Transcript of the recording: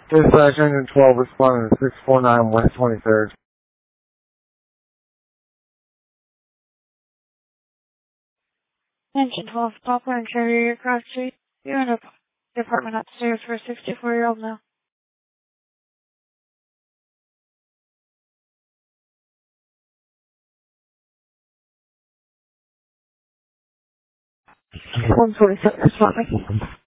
Dispatch Engine 12 responding to 649 West 23rd. Engine 12, Poplar and Carrier Cross Street. You're in a department upstairs for a 64-year-old now. One 147 responding.